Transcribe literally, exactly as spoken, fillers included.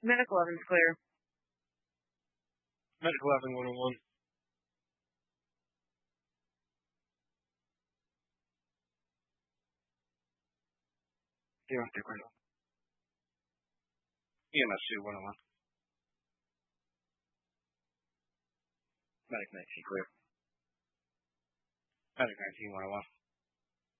Medic eleven's clear. Medic eleven, one oh one. Zero two clear. E M S two, one oh one. Medic nineteen clear. Medic nineteen, one oh one.